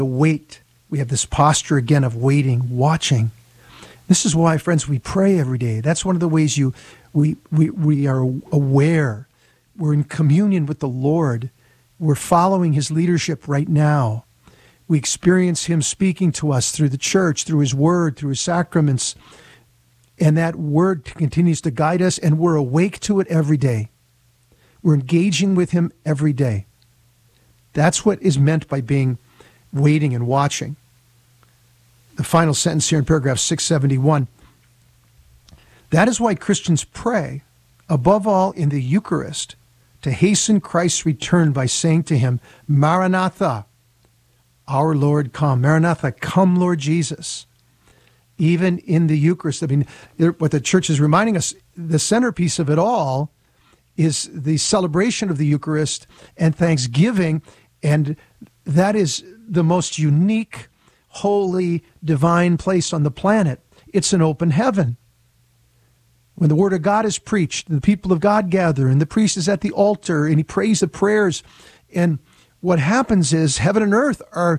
wait. We have this posture again of waiting, watching. This is why, friends, we pray every day. That's one of the ways we are aware. We're in communion with the Lord. We're following his leadership right now. We experience him speaking to us through the church, through his word, through his sacraments. And that word continues to guide us, and we're awake to it every day. We're engaging with him every day. That's what is meant by being waiting and watching. The final sentence here in paragraph 671. That is why Christians pray, above all in the Eucharist, to hasten Christ's return by saying to him, Maranatha, our Lord come. Maranatha, come, Lord Jesus. Even in the Eucharist, I mean, what the church is reminding us, the centerpiece of it all is the celebration of the Eucharist and thanksgiving, and that is the most unique, holy, divine place on the planet. It's an open heaven. When the word of God is preached, and the people of God gather, and the priest is at the altar, and he prays the prayers, and what happens is heaven and earth are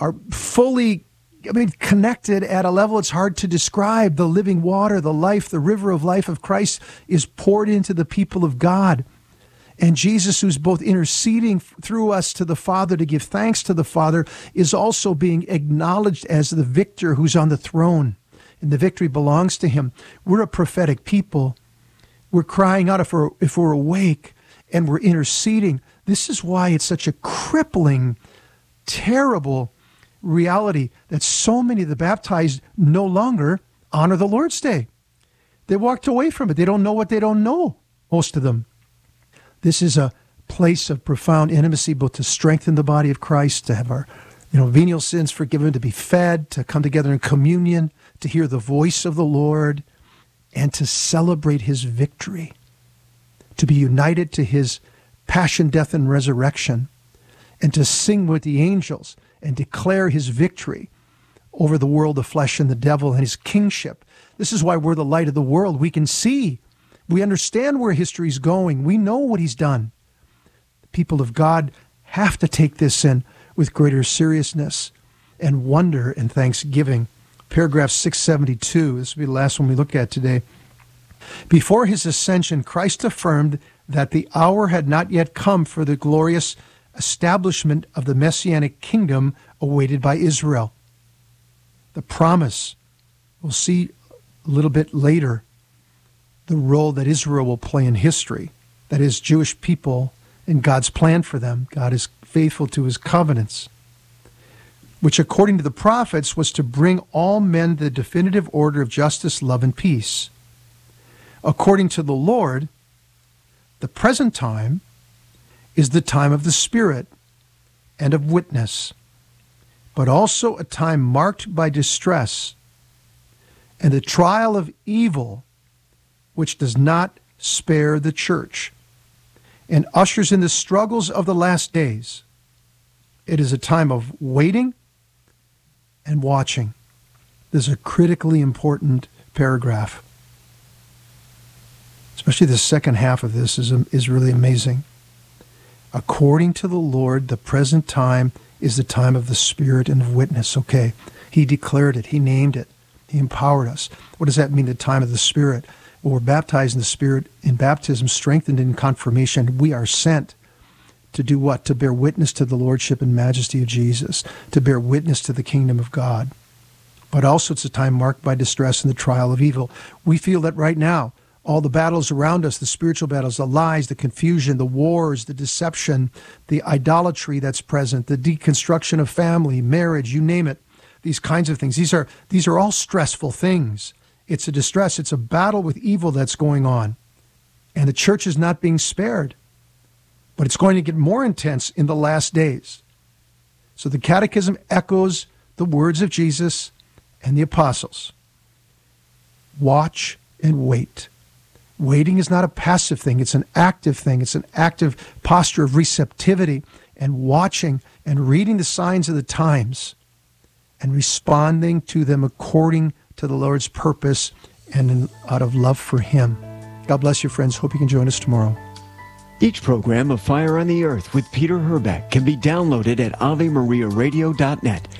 fully connected at a level it's hard to describe. The living water, the life, the river of life of Christ is poured into the people of God. And Jesus, who's both interceding through us to the Father to give thanks to the Father, is also being acknowledged as the victor who's on the throne. And the victory belongs to him. We're a prophetic people. We're crying out if we're awake, and we're interceding. This is why it's such a crippling, terrible reality that so many of the baptized no longer honor the Lord's Day. They walked away from it. They don't know what they don't know, most of them. This is a place of profound intimacy, both to strengthen the body of Christ, to have our venial sins forgiven, to be fed, to come together in communion, to hear the voice of the Lord, and to celebrate his victory, to be united to his passion, death, and resurrection, and to sing with the angels and declare his victory over the world, the flesh, and the devil, and his kingship. This is why we're the light of the world. We can see. We understand where history's going. We know what he's done. The people of God have to take this in with greater seriousness and wonder and thanksgiving. Paragraph 672, this will be the last one we look at today. Before his ascension, Christ affirmed that the hour had not yet come for the glorious establishment of the Messianic kingdom awaited by Israel. The promise, we'll see a little bit later, the role that Israel will play in history, that is, Jewish people and God's plan for them. God is faithful to his covenants, which according to the prophets was to bring all men the definitive order of justice, love, and peace. According to the Lord, the present time is the time of the Spirit and of witness, but also a time marked by distress and the trial of evil, which does not spare the church and ushers in the struggles of the last days. It is a time of waiting and watching. This is a critically important paragraph. Especially the second half of this is really amazing. According to the Lord, the present time is the time of the Spirit and of witness. Okay, he declared it. He named it. He empowered us. What does that mean, the time of the Spirit? Well, we're baptized in the Spirit in baptism, strengthened in confirmation. We are sent to do what? To bear witness to the Lordship and majesty of Jesus, to bear witness to the kingdom of God. But also it's a time marked by distress and the trial of evil. We feel that right now, all the battles around us, the spiritual battles, the lies, the confusion, the wars, the deception, the idolatry that's present, the deconstruction of family, marriage, you name it, these kinds of things. These are all stressful things. It's a distress. It's a battle with evil that's going on. And the church is not being spared. But it's going to get more intense in the last days. So the Catechism echoes the words of Jesus and the apostles. Watch and wait. Waiting is not a passive thing. It's an active thing. It's an active posture of receptivity and watching and reading the signs of the times and responding to them according to the Lord's purpose and out of love for him. God bless you, friends. Hope you can join us tomorrow. Each program of Fire on the Earth with Peter Herbeck can be downloaded at AveMariaRadio.net